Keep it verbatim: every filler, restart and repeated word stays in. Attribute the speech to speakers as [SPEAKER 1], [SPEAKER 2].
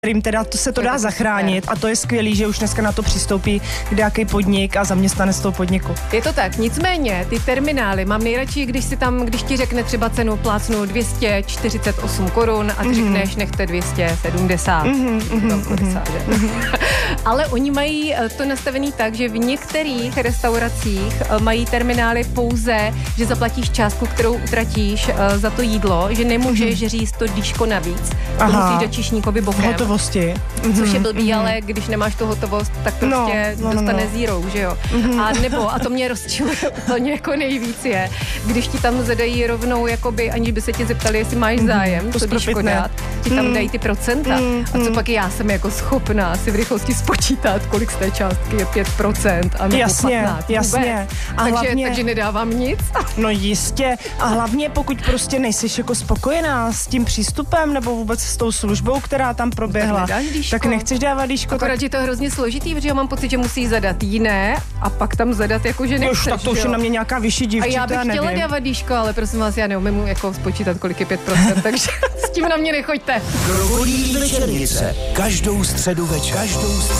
[SPEAKER 1] kterým teda to se to dá zachránit a to je skvělý, že už dneska na to přistoupí kdejaký podnik a zaměstnanec toho podniku.
[SPEAKER 2] Je to tak, nicméně ty terminály mám nejradši, když si tam, když ti řekne třeba cenu plácnu dvě stě čtyřicet osm korun a ty mm-hmm. řekneš nechte dvě stě sedmdesát. Mm-hmm, mm-hmm, mm-hmm. Ale oni mají to nastavený tak, že v některých restauracích mají terminály pouze, že zaplatíš částku, kterou utratíš za to jídlo, že nemůžeš mm-hmm. říct to díško navíc. To musíš dát číšníkovi bokem.
[SPEAKER 1] Hotovosti.
[SPEAKER 2] Mm-hmm. Což je blbý, mm-hmm. ale když nemáš tu hotovost, tak prostě no, no, dostane no. zero, že jo. Mm-hmm. A nebo, a to mě rozčiluje úplně jako nejvíc je, když ti tam zadají rovnou, jakoby, aniž by se tě zeptali, jestli máš zájem, mm-hmm. to díško dát, ti tam mm-hmm. dají ty procenta. Mm-hmm. A co pak já jsem jako schopná si v rychlosti spočítat, kolik z té částky je pět procent a nebo
[SPEAKER 1] jasně,
[SPEAKER 2] patnáct.
[SPEAKER 1] Jasně. A
[SPEAKER 2] takže,
[SPEAKER 1] hlavně,
[SPEAKER 2] takže nedávám nic.
[SPEAKER 1] No jistě. A hlavně pokud prostě nejseš jako spokojená s tím přístupem nebo vůbec s tou službou, která tam proběhla, tak, tak nechceš dávat díško.
[SPEAKER 2] Akorát, tak... je to hrozně složitý, protože já mám pocit, že musí zadat jiné a pak tam zadat jako, že nechceš.
[SPEAKER 1] No, tak to už je na mě nějaká vyšší dívčita,
[SPEAKER 2] a já bych chtěla
[SPEAKER 1] nevím.
[SPEAKER 2] dávat díško, ale prosím vás, já neumím jako spočítat, kolik je pět procent, takže s tím na mě nechoďte.
[SPEAKER 3] Krokodýl večernice. Každou středu večer. Každou středu